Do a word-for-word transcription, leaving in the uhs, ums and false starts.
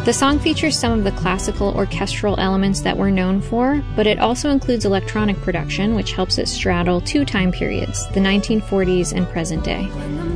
The song features some of the classical orchestral elements that we're known for, but it also includes electronic production, which helps it straddle two time periods, the nineteen forties and present day.